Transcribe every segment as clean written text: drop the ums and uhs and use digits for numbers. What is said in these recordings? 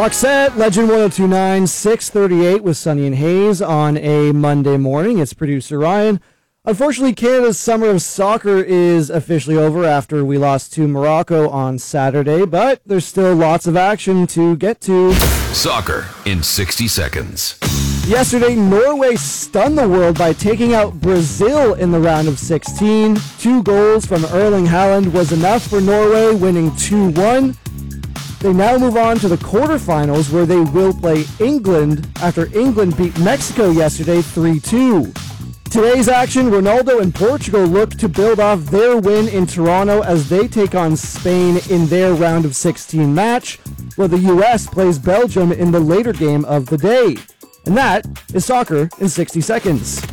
Set, Legend 1029, 6:38 with Sunny and Hayes on a Monday morning. It's producer Ryan. Unfortunately, Canada's summer of soccer is officially over after we lost to Morocco on Saturday, but there's still lots of action to get to. Soccer in 60 seconds. Yesterday, Norway stunned the world by taking out Brazil in the round of 16. 2 goals from Erling Haaland was enough for Norway, winning 2-1. They now move on to the quarterfinals, where they will play England after England beat Mexico yesterday 3-2. Today's action, Ronaldo and Portugal look to build off their win in Toronto as they take on Spain in their round of 16 match, while the U.S. plays Belgium in the later game of the day. And that is soccer in 60 seconds.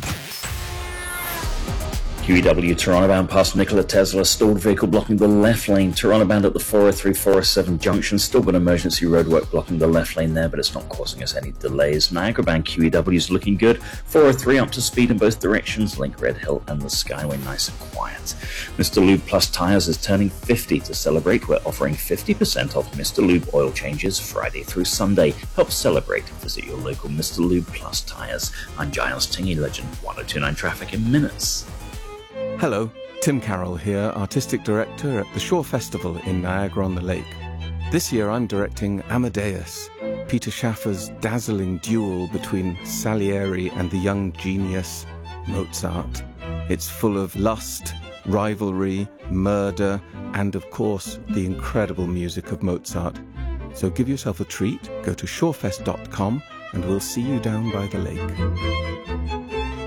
QEW Toronto bound past Nikola Tesla, stalled vehicle blocking the left lane. Toronto bound at the 403-407 junction, still got emergency roadwork blocking the left lane there, but it's not causing us any delays. Niagara bound QEW is looking good. 403 up to speed in both directions. Link Red Hill and the Skyway nice and quiet. Mr. Lube Plus Tires is turning 50 to celebrate. We're offering 50% off Mr. Lube oil changes Friday through Sunday. Help celebrate. Visit your local Mr. Lube Plus Tires. I'm Giles Tingy, Legend 1029 traffic in minutes. Hello, Tim Carroll here, Artistic Director at the Shore Festival in Niagara-on-the-Lake. This year I'm directing Amadeus, Peter Schaffer's dazzling duel between Salieri and the young genius Mozart. It's full of lust, rivalry, murder, and of course the incredible music of Mozart. So give yourself a treat, go to shorefest.com and we'll see you down by the lake.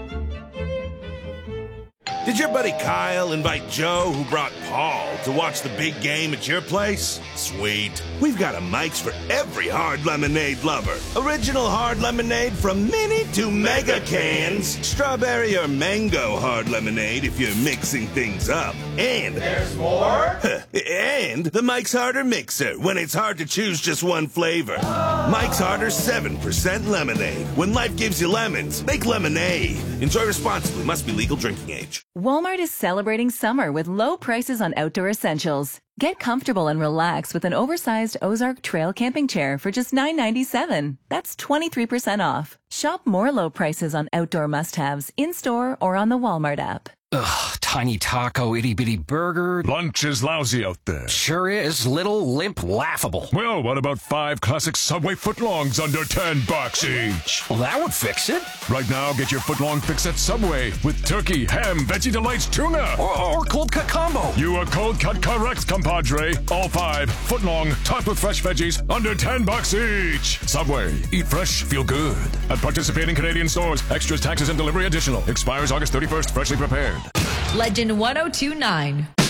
Did your buddy Kyle invite Joe, who brought Paul, to watch the big game at your place? Sweet. We've got a Mike's for every hard lemonade lover. Original hard lemonade from mini to mega cans. Strawberry or mango hard lemonade if you're mixing things up. And there's more? And the Mike's Harder Mixer, when it's hard to choose just one flavor. Mike's Harder 7% lemonade. When life gives you lemons, make lemonade. Enjoy responsibly. Must be legal drinking age. Walmart is celebrating summer with low prices on outdoor essentials. Get comfortable and relax with an oversized Ozark Trail camping chair for just $9.97. That's 23% off. Shop more low prices on outdoor must-haves in-store or on the Walmart app. Ugh, tiny taco, itty-bitty burger. Lunch is lousy out there. Sure is. Little, limp, laughable. Well, what about 5 classic Subway footlongs under $10 each? Well, that would fix it. Right now, get your footlong fix at Subway with turkey, ham, Veggie Delights, tuna. Or cold cut combo. You are cold cut correct, compadre. All 5 footlong, topped with fresh veggies, under $10 each. Subway. Eat fresh, feel good. At participating Canadian stores. Extras, taxes, and delivery additional. Expires August 31st. Freshly prepared. Legend 1029.